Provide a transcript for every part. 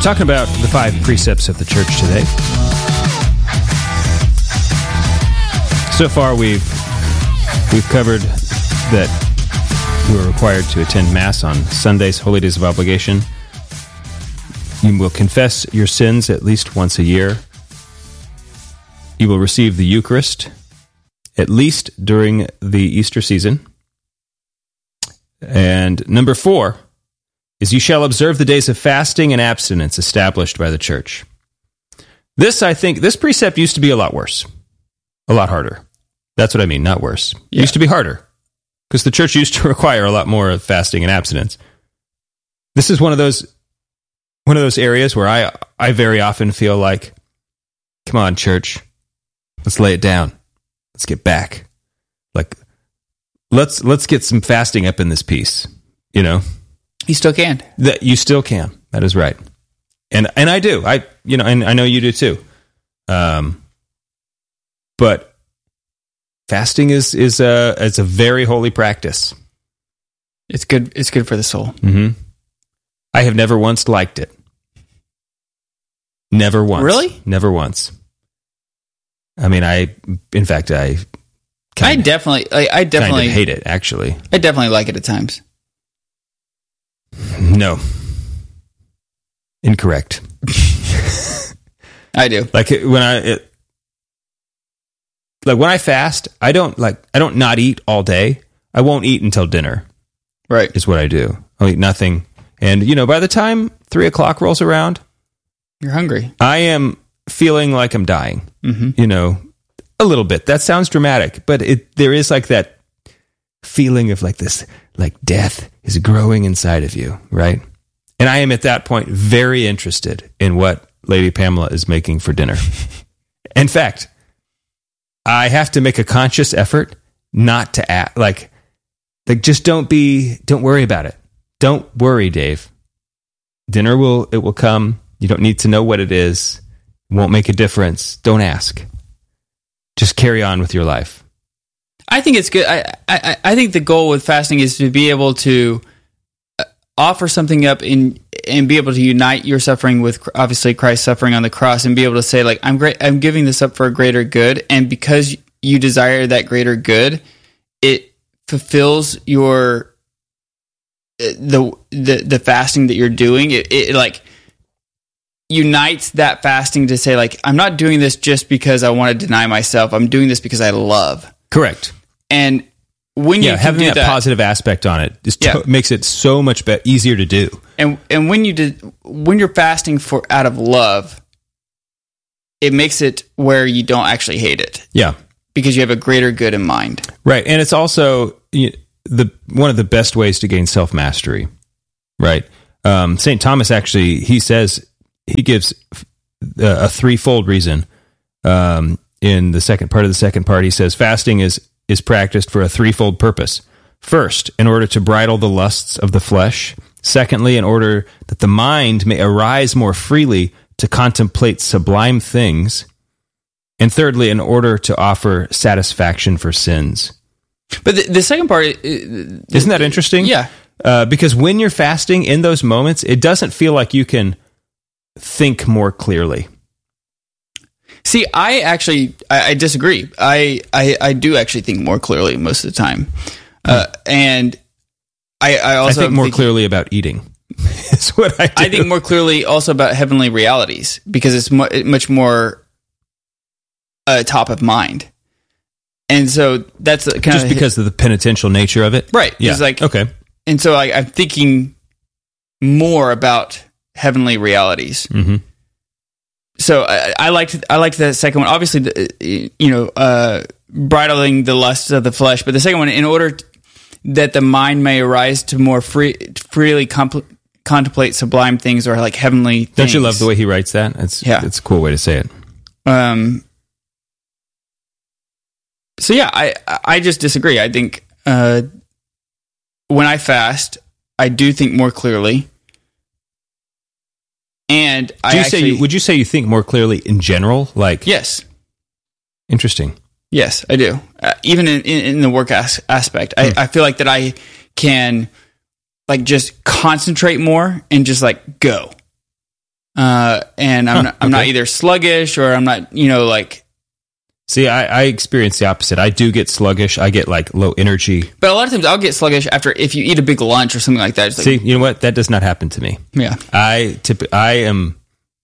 talking about the 5 precepts of the church today. So far, we've covered that you are required to attend Mass on Sundays, holy days of obligation. You will confess your sins at least once a year. You will receive the Eucharist at least during the Easter season. And number 4 is you shall observe the days of fasting and abstinence established by the church. This precept used to be a lot worse, a lot harder. That's what I mean, not worse. It used to be harder because the church used to require a lot more of fasting and abstinence. This is one of those areas where I very often feel like, come on, church, let's lay it down. Let's get back. Like, let's get some fasting up in this piece, you know? You still can. You still can. That is right. And I do. And I know you do too. But fasting is a very holy practice. It's good. It's good for the soul. Mm-hmm. I have never once liked it. Never once. Really? Never once. I mean, I definitely hate it, actually. I definitely like it at times. No. Incorrect. I do. When I fast, I don't not eat all day. I won't eat until dinner. Right. Is what I do. I'll eat nothing. And, by the time 3 o'clock rolls around, you're hungry. I am feeling like I'm dying. Mm-hmm. A little bit. That sounds dramatic, but there is like that feeling of like this, like death is growing inside of you, right? And I am at that point very interested in what Lady Pamela is making for dinner. In fact, I have to make a conscious effort not to act like just don't worry about it. Don't worry, Dave. Dinner will come. You don't need to know what it is. It won't make a difference. Don't ask. Just carry on with your life. I think it's good. I think the goal with fasting is to be able to offer something up and be able to unite your suffering with obviously Christ's suffering on the cross, and be able to say, like, I'm giving this up for a greater good, and because you desire that greater good, it fulfills your the fasting that you're doing. It like unites that fasting to say, like, I'm not doing this just because I want to deny myself. I'm doing this because I love. Correct. And when you having do that positive aspect on it just makes it so much easier to do. And when you're fasting out of love, it makes it where you don't actually hate it. Yeah, because you have a greater good in mind. Right, and it's also one of the best ways to gain self-mastery. Right, St. Thomas actually he gives a threefold reason. In the second part, he says fasting is practiced for a threefold purpose. First, in order to bridle the lusts of the flesh. Secondly, in order that the mind may arise more freely to contemplate sublime things. And thirdly, in order to offer satisfaction for sins. But the second part... Isn't that interesting? Yeah. Because when you're fasting, in those moments, it doesn't feel like you can think more clearly. See, I disagree. I do actually think more clearly most of the time. And I also think more clearly about eating. Is what I do. I think more clearly also about heavenly realities, because it's much more top of mind. And so that's kind just because of the penitential nature of it. Right. Yeah. It's like, okay. And so I'm thinking more about heavenly realities. Mm-hmm. So I liked that second one. Obviously, bridling the lusts of the flesh. But the second one, in order that the mind may arise to more freely contemplate sublime things, or like heavenly things. Don't you love the way he writes that? It's a cool way to say it. So yeah, I just disagree. I think when I fast, I do think more clearly. And would you say you think more clearly in general? Like, yes. Interesting. Yes, I do. Even in the work aspect, I feel like that I can like just concentrate more and just like go. and I'm not either sluggish or I'm not, like. See, I experience the opposite. I do get sluggish. I get like low energy. But a lot of times I'll get sluggish after if you eat a big lunch or something like that. See, you know what? That does not happen to me. Yeah. I am,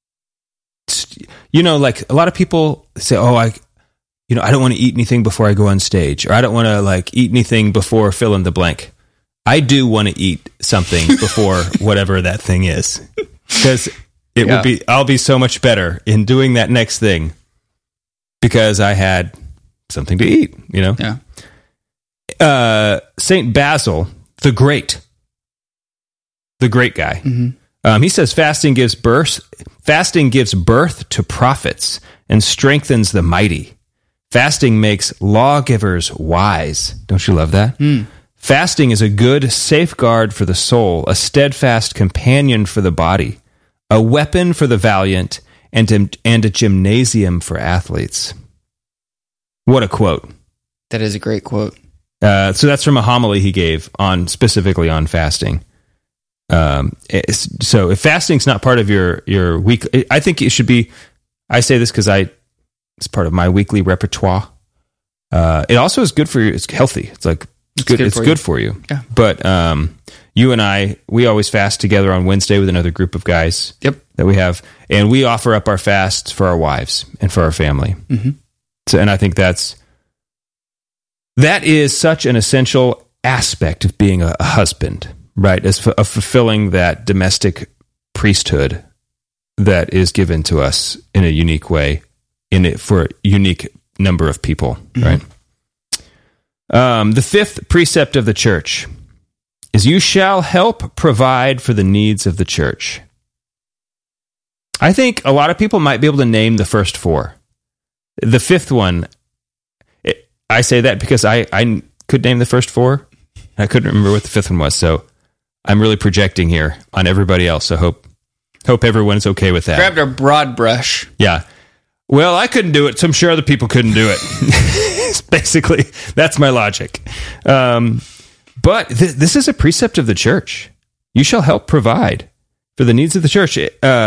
like a lot of people say, I don't want to eat anything before I go on stage, or I don't want to like eat anything before fill in the blank. I do want to eat something before whatever that thing is, because I'll be so much better in doing that next thing because I had something to eat, Yeah. Saint Basil, the great guy. Mm-hmm. He says fasting gives birth to prophets and strengthens the mighty. Fasting makes lawgivers wise. Don't you love that? Fasting is a good safeguard for the soul, a steadfast companion for the body, a weapon for the valiant, and a gymnasium for athletes. What a quote. That is a great quote. So that's from a homily he gave specifically on fasting. So if fasting's not part of your week, I think it should be. I say this because it's part of my weekly repertoire. It also is good for you. It's healthy. It's like good. It's good for you. Yeah. But you and we always fast together on Wednesday with another group of guys. Yep. That we have, and we offer up our fasts for our wives and for our family. Mm-hmm. So, and I think that is such an essential aspect of being a husband, right? As of fulfilling that domestic priesthood that is given to us in a unique way, for a unique number of people, right? The fifth precept of the church is you shall help provide for the needs of the church. I think a lot of people might be able to name the first four. The fifth one, I say that because I could name the first four. I couldn't remember what the fifth one was, so I'm really projecting here on everybody else. So hope everyone's okay with that. Grabbed our broad brush. Yeah. Well, I couldn't do it, so I'm sure other people couldn't do it. Basically, that's my logic. But this is a precept of the church. You shall help provide for the needs of the church.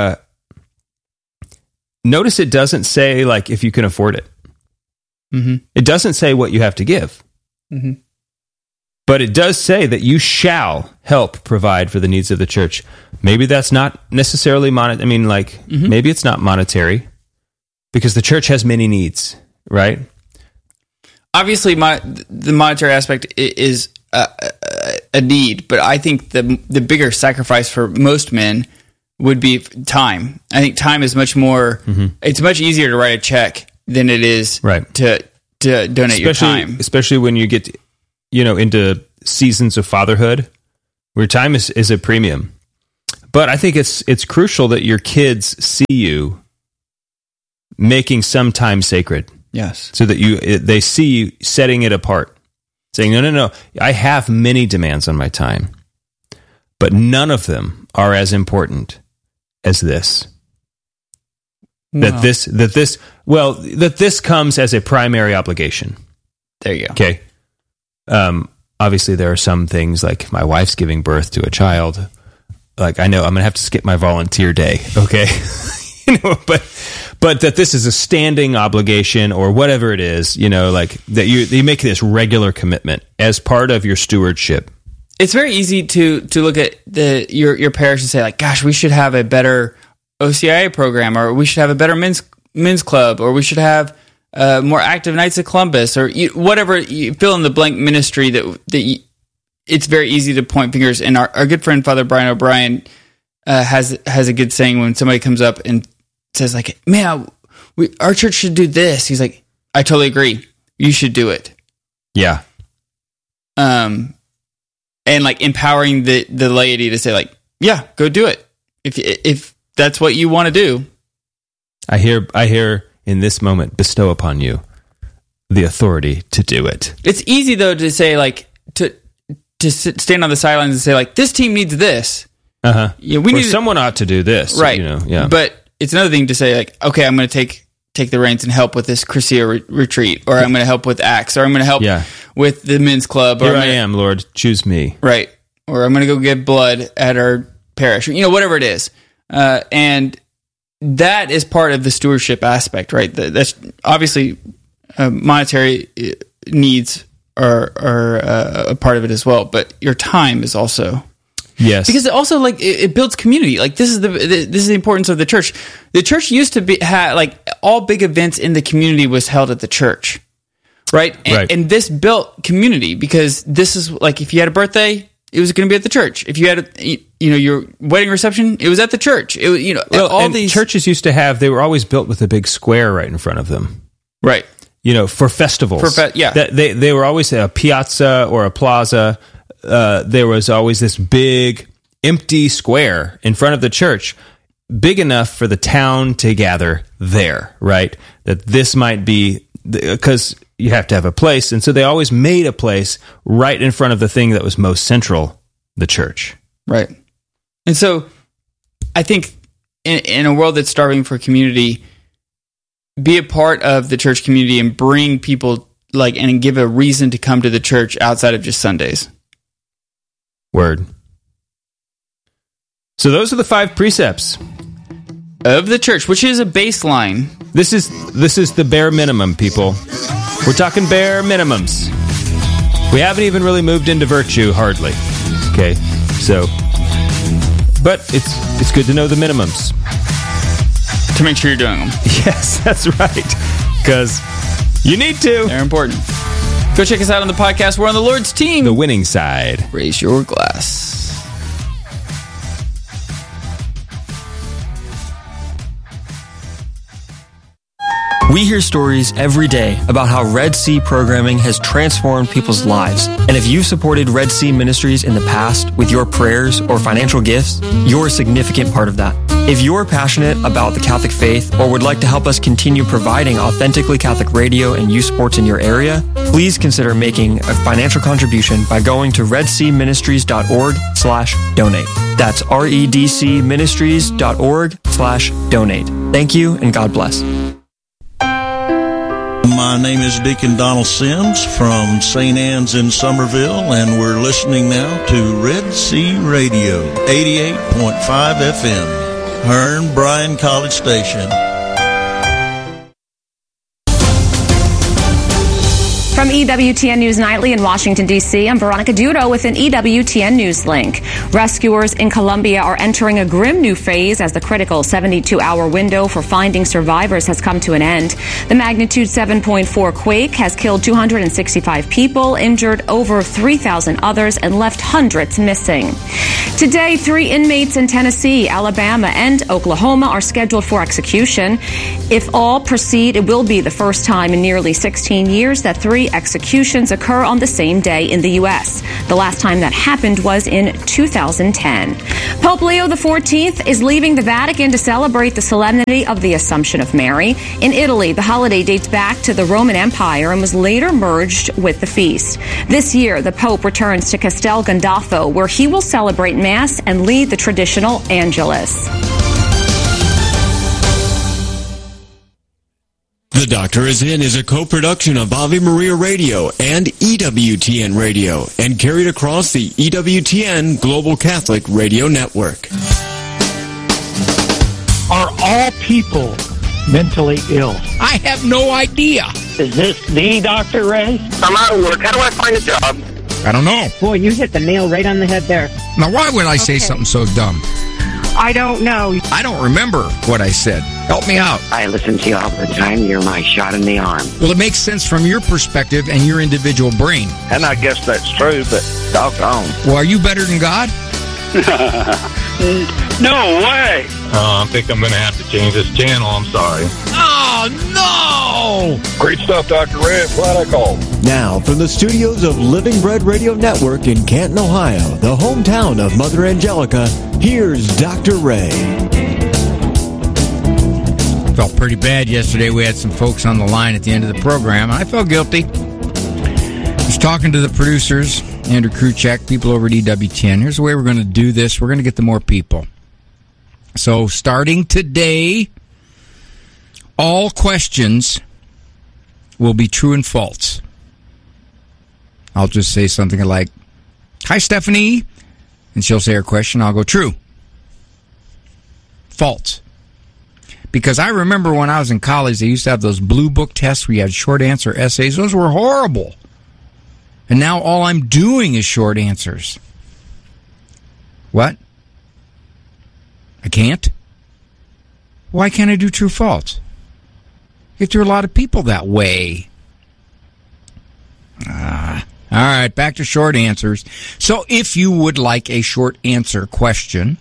Notice it doesn't say, like, if you can afford it. Mm-hmm. It doesn't say what you have to give. Mm-hmm. But it does say that you shall help provide for the needs of the church. Maybe that's not necessarily maybe it's not monetary, because the church has many needs, right? Obviously, the monetary aspect is a need, but I think the bigger sacrifice for most men would be time. I think time is much more. Mm-hmm. It's much easier to write a check than it is to donate your time, especially when you get into seasons of fatherhood, where time is a premium. But I think it's crucial that your kids see you making some time sacred. Yes. So that they see you setting it apart, saying, no, I have many demands on my time, but none of them are as important as this. Wow. That this comes as a primary obligation. There you go. Okay. Obviously there are some things, like my wife's giving birth to a child. Like, I know I'm going to have to skip my volunteer day. Okay. But that this is a standing obligation, or whatever it is, like that you make this regular commitment as part of your stewardship. It's very easy to look at your parish and say, like, gosh, we should have a better OCIA program, or we should have a better men's club, or we should have more active Knights of Columbus, or whatever you fill in the blank ministry it's very easy to point fingers. And our good friend Father Brian O'Brien has a good saying when somebody comes up and says, like, man, our church should do this. He's like, I totally agree. You should do it. Yeah. And like empowering the laity to say, like, yeah, go do it. If that's what you want to do. I hear in this moment, bestow upon you the authority to do it. It's easy though to say, like, to stand on the sidelines and say, like, this team needs this. Uh-huh. Yeah, someone ought to do this. Right. Yeah. But it's another thing to say, like, okay, I'm going to take the reins and help with this Crescia retreat, or I'm going to help with Acts, or I'm going to help with the men's club. Here I am, Lord, choose me. Right. Or I'm going to go give blood at our parish, whatever it is. And that is part of the stewardship aspect, right? That's obviously monetary needs are a part of it as well, but your time is also. Yes, because it also it builds community. Like this is the importance of the church. The church used to have all big events in the community was held at the church, right? And this built community because this is if you had a birthday, it was going to be at the church. If you had your wedding reception, it was at the church. These churches used to have, they were always built with a big square right in front of them, right? For festivals. They were always a piazza or a plaza. There was always this big empty square in front of the church, big enough for the town to gather there, right? That this might be, because you have to have a place, and so they always made a place right in front of the thing that was most central, the church. Right. And so I think in a world that's starving for community, be a part of the church community and bring people and give a reason to come to the church outside of just Sundays. Word. So those are the 5 precepts of the church, which is a baseline. This is the bare minimum, people. We're talking bare minimums. We haven't even really moved into virtue, hardly. Okay, so, but it's good to know the minimums to make sure you're doing them. Yes, that's right, because you need to. They're important. Go check us out on the podcast. We're on the Lord's team. The winning side. Raise your glass. We hear stories every day about how Red Sea programming has transformed people's lives. And if you've supported Red Sea Ministries in the past with your prayers or financial gifts, you're a significant part of that. If you're passionate about the Catholic faith or would like to help us continue providing authentically Catholic radio and youth sports in your area, please consider making a financial contribution by going to redseaministries.org/donate. That's redcministries.org/donate. Thank you and God bless. My name is Deacon Donald Sims from St. Anne's in Somerville, and we're listening now to Red Sea Radio, 88.5 FM, Hearn Bryan College Station. From EWTN News Nightly in Washington, D.C., I'm Veronica Dudo with an EWTN News link. Rescuers in Colombia are entering a grim new phase as the critical 72-hour window for finding survivors has come to an end. The magnitude 7.4 quake has killed 265 people, injured over 3,000 others, and left hundreds missing. Today, 3 inmates in Tennessee, Alabama, and Oklahoma are scheduled for execution. If all proceed, it will be the first time in nearly 16 years that 3 executions occur on the same day in the U.S. The last time that happened was in 2010. Pope Leo XIV is leaving the Vatican to celebrate the solemnity of the Assumption of Mary. In Italy, the holiday dates back to the Roman Empire and was later merged with the feast. This year, the Pope returns to Castel Gandolfo, where he will celebrate Mass and lead the traditional Angelus. The Doctor Is In is a co-production of Ave Maria Radio and EWTN Radio and carried across the EWTN Global Catholic Radio Network. Are all people mentally ill? I have no idea. Is this the Dr. Ray? I'm out of work. How do I find a job? I don't know. Boy, you hit the nail right on the head there. Now, why would I say something so dumb? I don't know. I don't remember what I said. Help me out. I listen to you all the time. You're my shot in the arm. Well, it makes sense from your perspective and your individual brain. And I guess that's true, but doggone. Well, are you better than God? No way. I think I'm going to have to change this channel. I'm sorry. Oh, no! Great stuff, Dr. Ray. Glad I called. Now, from the studios of Living Bread Radio Network in Canton, Ohio, the hometown of Mother Angelica, here's Dr. Ray. Felt pretty bad yesterday. We had some folks on the line at the end of the program, and I felt guilty. I was talking to the producers, Andrew Kruchek, people over at EWTN. Here's the way we're going to do this. We're going to get to more people. So starting today, all questions will be true and false. I'll just say something like, "Hi, Stephanie," and she'll say her question. I'll go, "True." False. Because I remember when I was in college, they used to have those blue book tests where you had short answer essays. Those were horrible. And now all I'm doing is short answers. What? I can't? Why can't I do true false? There are a lot of people that way. All right, back to short answers. So if you would like a short answer question,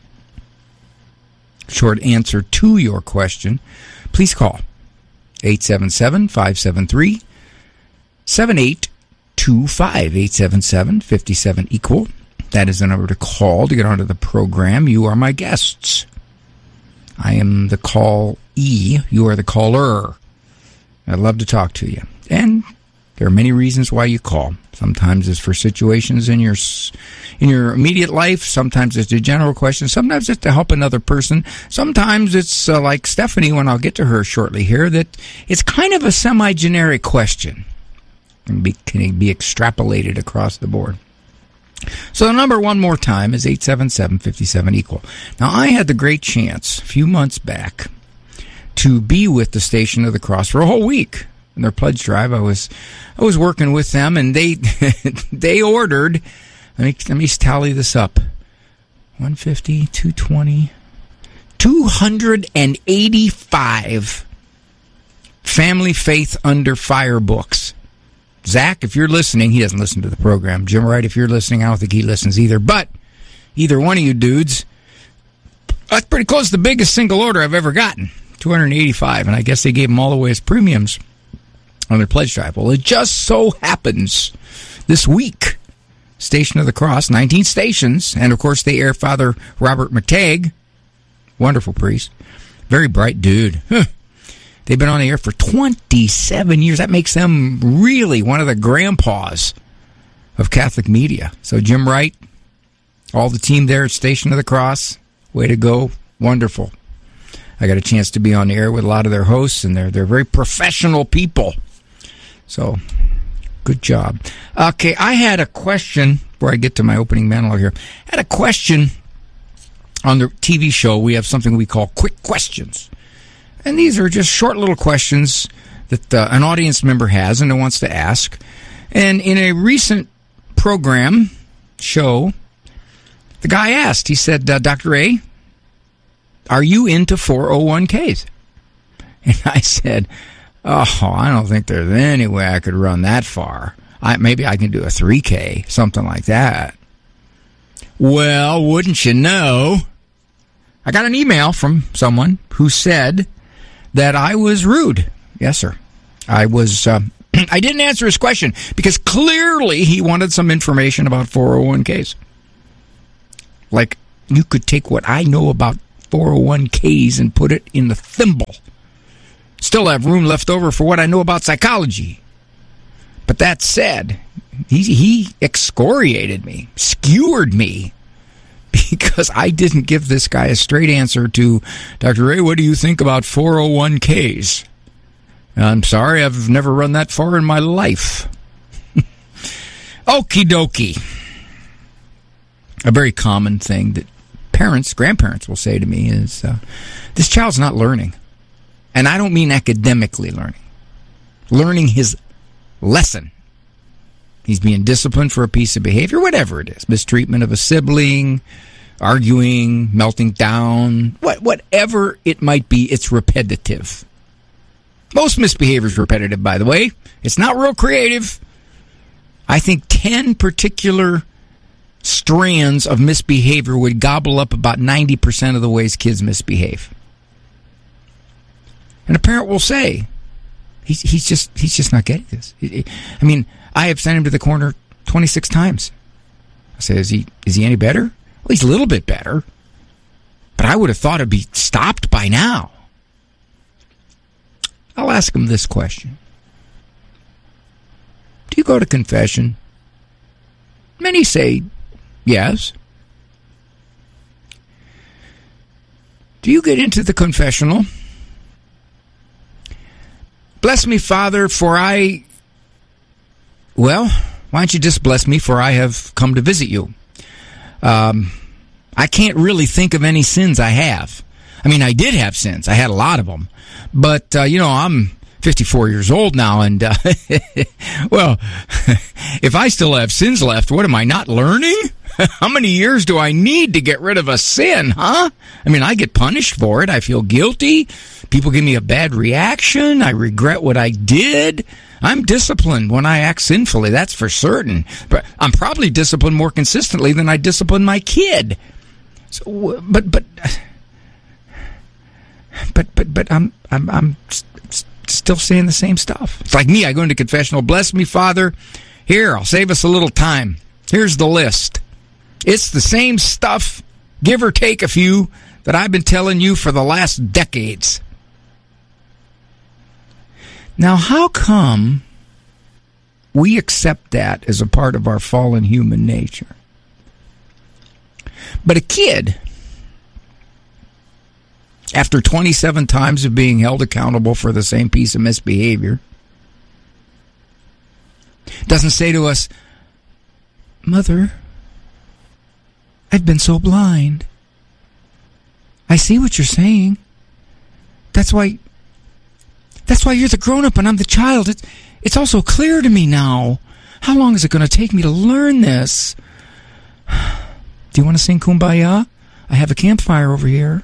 short answer to your question, please call 877-573-7825, 877-57-EQUAL. That is the number to call to get onto the program. You are my guests. I am the callee. You are the caller. I'd love to talk to you. And there are many reasons why you call. Sometimes it's for situations in your immediate life. Sometimes it's a general question. Sometimes it's to help another person. Sometimes it's like Stephanie, when I'll get to her shortly here, that it's kind of a semi-generic question. Can be extrapolated across the board. So the number one more time is 877-57-EQUAL. Now, I had the great chance a few months back to be with the Station of the Cross for a whole week. In their pledge drive, I was working with them, and they they ordered, let me tally this up, 150, 220, 285 Family Faith Under Fire books. Zach, if you're listening, he doesn't listen to the program. Jim Wright, if you're listening, I don't think he listens either. But either one of you dudes, that's pretty close to the biggest single order I've ever gotten, 285. And I guess they gave them all away as premiums on their pledge drive. Well, it just so happens this week, Station of the Cross, 19 stations, and of course they air Father Robert McTagg, wonderful priest, very bright dude. They've been on the air for 27 years. That makes them really one of the grandpas of Catholic media. So Jim Wright, all the team there at Station of the Cross, way to go. Wonderful. I got a chance to be on the air with a lot of their hosts, and they're very professional people. So, good job. Okay, I had a question, before I get to my opening monologue here. I had a question on the TV show. We have something we call Quick Questions. And these are just short little questions that an audience member has and wants to ask. And in a recent show, the guy asked, he said, Dr. A, are you into 401ks? And I said, I don't think there's any way I could run that far. Maybe I can do a 3K, something like that. Well, wouldn't you know, I got an email from someone who said that I was rude. Yes, sir. I was, I didn't answer his question because clearly he wanted some information about 401ks. Like, you could take what I know about 401ks and put it in the thimble. Still have room left over for what I know about psychology. But that said, he excoriated me, skewered me, because I didn't give this guy a straight answer to, Dr. Ray, what do you think about 401ks? I'm sorry, I've never run that far in my life. Okie dokie. A very common thing that grandparents will say to me is, this child's not learning. And I don't mean academically learning. Learning his lesson. He's being disciplined for a piece of behavior, whatever it is. Mistreatment of a sibling, arguing, melting down, whatever it might be, it's repetitive. Most misbehavior is repetitive, by the way. It's not real creative. I think 10 particular strands of misbehavior would gobble up about 90% of the ways kids misbehave. And a parent will say, he's just not getting this. I mean, I have sent him to the corner 26 times. I say, is he any better? Well, he's a little bit better. But I would have thought it'd be stopped by now. I'll ask him this question. Do you go to confession? Many say yes. Do you get into the confessional? Bless me, Father, for well, why don't you just bless me, for I have come to visit you. I can't really think of any sins I have. I mean, I did have sins. I had a lot of them. But, I'm 54 years old now, and, well, if I still have sins left, what am I not learning? How many years do I need to get rid of a sin, huh? I mean, I get punished for it. I feel guilty. People give me a bad reaction. I regret what I did. I'm disciplined when I act sinfully, that's for certain. But I'm probably disciplined more consistently than I discipline my kid. So, but I'm still saying the same stuff. It's like me. I go into confessional. Bless me, Father. Here, I'll save us a little time. Here's the list. It's the same stuff, give or take a few, that I've been telling you for the last decades. Now, how come we accept that as a part of our fallen human nature? But a kid, after 27 times of being held accountable for the same piece of misbehavior, doesn't say to us, Mother, I've been so blind. I see what you're saying. That's why you're the grown-up and I'm the child. It's also clear to me now. How long is it going to take me to learn this? Do you want to sing Kumbaya? I have a campfire over here.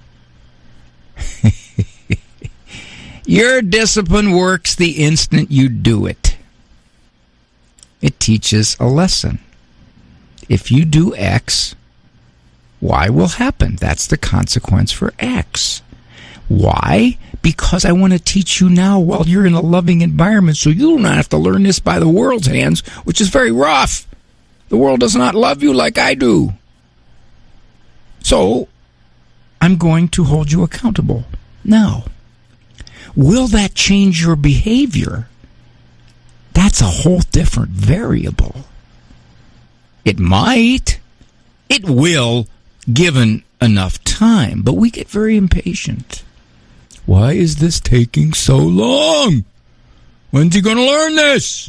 Your discipline works the instant you do it. It teaches a lesson. If you do X, Y will happen. That's the consequence for X. Why? Because I want to teach you now while you're in a loving environment so you don't have to learn this by the world's hands, which is very rough. The world does not love you like I do. So, I'm going to hold you accountable. Now, will that change your behavior? That's a whole different variable. It might. It will, given enough time. But we get very impatient. Why is this taking so long? When's he going to learn this?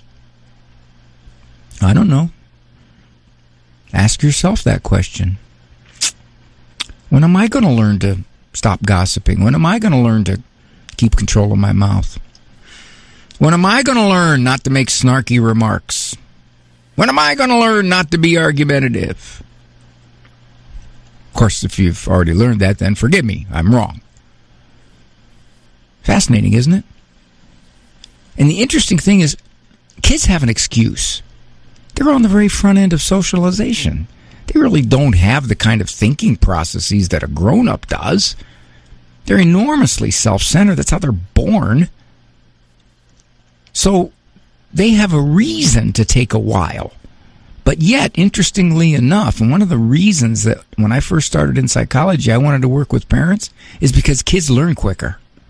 I don't know. Ask yourself that question. When am I going to learn to stop gossiping? When am I going to learn to keep control of my mouth? When am I going to learn not to make snarky remarks? When am I going to learn not to be argumentative? Of course, if you've already learned that, then forgive me. I'm wrong. Fascinating, isn't it? And the interesting thing is, kids have an excuse. They're on the very front end of socialization. They really don't have the kind of thinking processes that a grown-up does. They're enormously self-centered. That's how they're born. So they have a reason to take a while. But yet, interestingly enough, and one of the reasons that when I first started in psychology, I wanted to work with parents is because kids learn quicker.